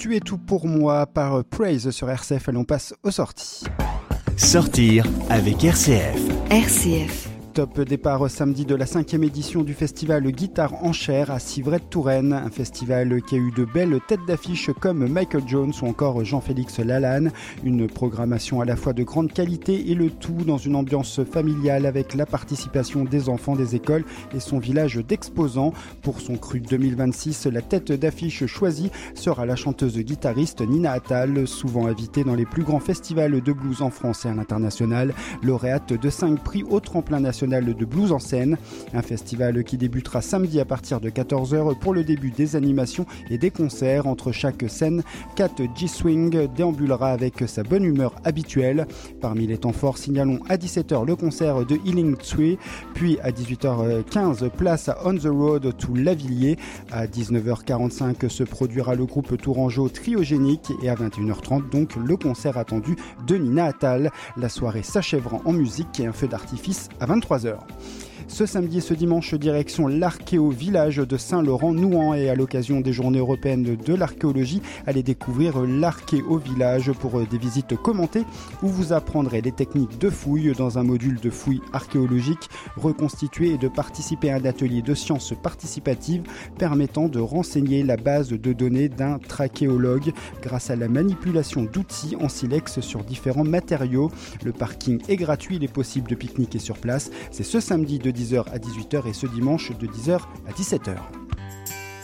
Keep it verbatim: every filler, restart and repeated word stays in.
Tu es tout pour moi par Praise sur R C F. Allons, on passe aux sorties. Sortir avec R C F. R C F. Top départ samedi de la cinquième édition du festival Guitare en chair à Civray-de-Touraine, un festival qui a eu de belles têtes d'affiche comme Michael Jones ou encore Jean-Félix Lalanne. Une programmation à la fois de grande qualité et le tout dans une ambiance familiale avec la participation des enfants des écoles et son village d'exposants. Pour son cru deux mille vingt-six, la tête d'affiche choisie sera la chanteuse guitariste Nina Attal, souvent invitée dans les plus grands festivals de blues en France et à l'international, lauréate de cinq prix au tremplin national de blues en scène. Un festival qui débutera samedi à partir de quatorze heures pour le début des animations et des concerts. Entre chaque scène, Kat G-Swing déambulera avec sa bonne humeur habituelle. Parmi les temps forts, signalons à dix-sept heures le concert de Healing Tree, puis à dix-huit heures quinze, place à On the Road to Lavilliers. À dix-neuf heures quarante-cinq se produira le groupe tourangeau Triogénique et à vingt et une heures trente donc le concert attendu de Nina Attal. La soirée s'achèvera en musique et un feu d'artifice à vingt-trois heures. Ce samedi et ce dimanche, direction l'archéo-village de Saint-Laurent-Nouan et à l'occasion des journées européennes de l'archéologie, allez découvrir l'archéo-village pour des visites commentées où vous apprendrez les techniques de fouille dans un module de fouille archéologique reconstitué et de participer à un atelier de sciences participatives permettant de renseigner la base de données d'un trachéologue grâce à la manipulation d'outils en silex sur différents matériaux. Le parking est gratuit, il est possible de pique-niquer sur place. C'est ce samedi de dix heures à dix-huit heures et ce dimanche de dix heures à dix-sept heures.